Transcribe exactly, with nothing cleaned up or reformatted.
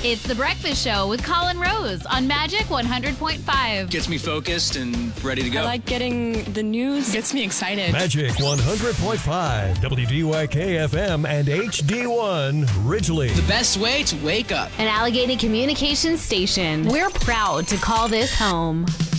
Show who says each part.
Speaker 1: It's The Breakfast Show with Colin Rose on Magic one hundred point five.
Speaker 2: Gets me focused and ready to go.
Speaker 3: I like getting the news. Gets me excited.
Speaker 4: Magic one hundred point five, W D Y K F M and H D one, Ridgely.
Speaker 2: The best way to wake up.
Speaker 1: An Allegheny Communications station. We're proud to call this home.